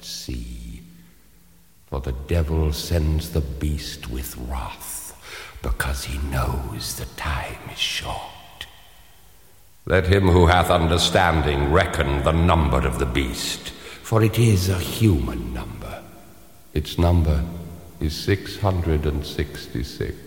see. For the devil sends the beast with wrath, because he knows the time is short. Let him who hath understanding reckon the number of the beast, for it is a human number. Its number is 666.